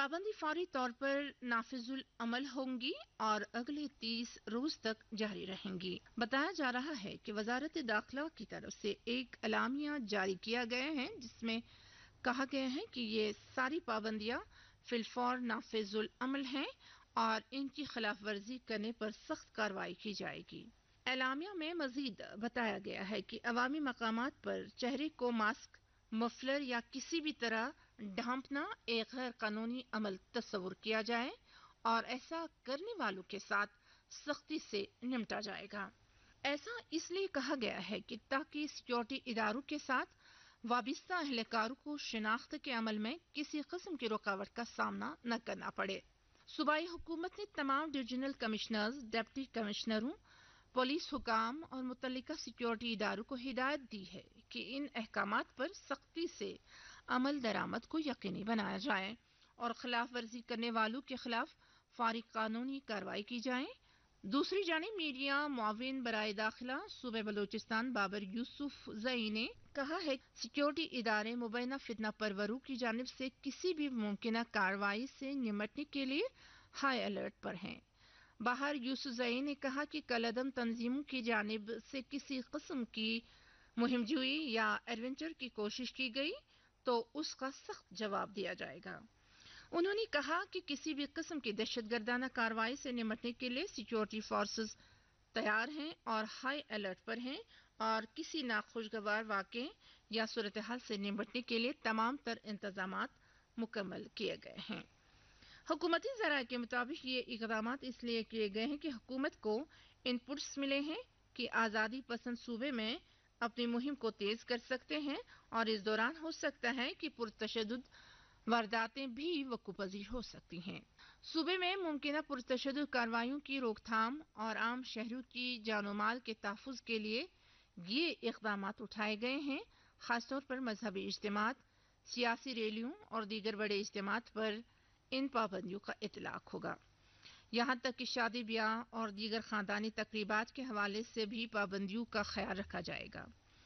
पाबंदी फौरी तौर पर नाफिजुल अमल होंगी और अगले 30 रोज तक जारी रहेंगी। बताया जा रहा है कि वजारत दाखिला की तरफ से एक एलामिया जारी किया गया है जिसमें कहा गया है कि ये सारी पाबंदियां फिलफौर नाफिजुल अमल हैं और इनकी खिलाफ वर्जी करने पर सख्त कार्रवाई की जाएगी। एलामिया में मजीद बताया गया है कि अवामी मकामात पर चेहरे को मास्क, मफलर या किसी भी तरह ढांपना एक गैर कानूनी अमल तस्वुर किया जाए और ऐसा करने वालों के साथ सख्ती से निपटा जाएगा। ऐसा इसलिए कहा गया है कि ताकि सिक्योरिटी इदारों के साथ वाबिस्ता अहलकारों को शिनाख्त के अमल में किसी किस्म की रुकावट का सामना न करना पड़े। सूबाई हुकूमत ने तमाम डिवीजनल कमिश्नर्स, डिप्टी कमिश्नरों, पुलिस हुकाम और मुतल्लिका सिक्योरिटी इदारों को हिदायत दी है कि इन अहकामात पर सख्ती से अमल दरामद को यकीनी बनाया जाए और खिलाफ वर्जी करने वालों के खिलाफ फौरी कानूनी कार्रवाई की जाए। दूसरी जानिब मीडिया मुआविन बराए दाखिला सूबे बलोचिस्तान बाबर यूसुफ जई ने कहा है कि सिक्योरिटी इदारे मुबैना फितना परवरों की जानिब से किसी भी मुमकिन कार्रवाई से निपटने के लिए हाई अलर्ट पर हैं। बाहर यूसुफजई ने कहा कि कलअदम तंजीमों की जानिब से किसी किस्म की मुहिमजुई या एडवेंचर की कोशिश की गई तो उसका सख्त जवाब दिया जाएगा। उन्होंने कहा कि किसी भी किस्म की दहशतगर्दाना कार्रवाई से निपटने के लिए सिक्योरिटी फोर्सेस तैयार हैं और हाई अलर्ट पर हैं और किसी नाखुशगवार वाक़े या सूरत हाल से निपटने के लिए तमाम तर इंतजामात मुकम्मल किए गए हैं। हुकूमती ज़राए के मुताबिक ये इकदाम इसलिए किए गए हैं कि हुकूमत को इनपुट्स मिले हैं कि आज़ादी पसंद सूबे में अपनी मुहिम को तेज कर सकते हैं और इस दौरान हो सकता है कि पुरतशद्दुद वारदातें भी वक़ूफ़-पज़ीर हो सकती हैं। सूबे में मुमकिन पुरतशद्दुद कार्रवाइयों की रोकथाम और आम शहरों की जानो माल के तहफ़्फ़ुज़ के लिए ये इकदाम उठाए गए हैं। खासतौर पर मजहबी इज्तिमात, सियासी रैलियों और दीगर बड़े इज्तिमात पर इन पाबंदियों का इतलाक होगा। यहाँ तक कि शादी ब्याह और दीगर खानदानी तकरीबात के हवाले से भी पाबंदियों का ख्याल रखा जाएगा।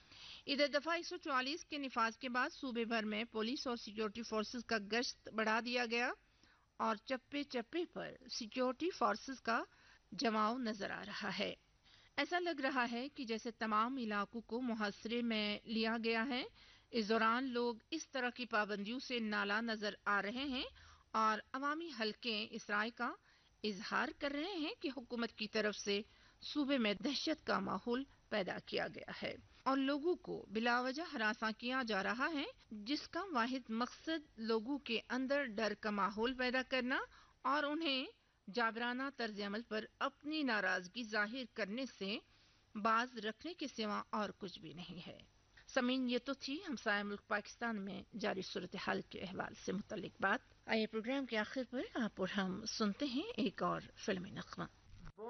इधर दफा 144 के निफाज के बाद सूबे भर में पुलिस और सिक्योरिटी फोर्सेस का गश्त बढ़ा दिया गया और चप्पे चप्पे पर सिक्योरिटी फोर्सेस का जमाव नजर आ रहा है। ऐसा लग रहा है कि जैसे तमाम इलाकों को मुहासरे में लिया गया है। इस दौरान लोग इस तरह की पाबंदियों से नाला नजर आ रहे हैं और अवामी हल्के इस राय का इजहार कर रहे हैं कि हुकूमत की तरफ से सूबे में दहशत का माहौल पैदा किया गया है और लोगों को बिलावजह हरासा किया जा रहा है, जिसका वाहिद मकसद लोगों के अंदर डर का माहौल पैदा करना और उन्हें जाबराना तर्ज अमल पर अपनी नाराजगी जाहिर करने से बाज रखने के सिवा और कुछ भी नहीं है। समीन, ये तो थी हमसाया मुल्क पाकिस्तान में जारी सूरत हाल के अहवाल से मुतल्लिक बात। आइए प्रोग्राम के आखिर पर आप और हम सुनते हैं एक और फिल्मी नग़मा।